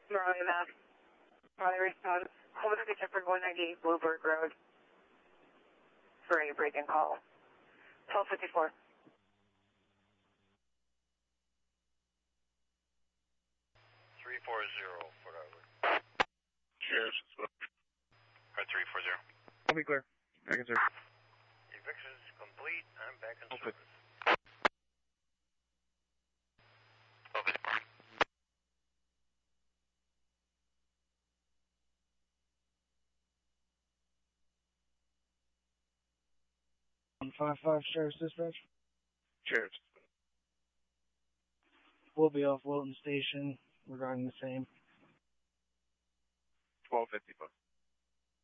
Morally Mass. Morally response. Hold the Shepherd 198 Bluebird Road for a break-in call. 1254. 340, Fort Harwood. Cheers. Or 340. I'll be clear. I can, sir. Eviction is complete. I'm back in Okay. service. On 55 Sheriff's Dispatch. Cheers. We'll be off Wilton Station regarding the same. 1255.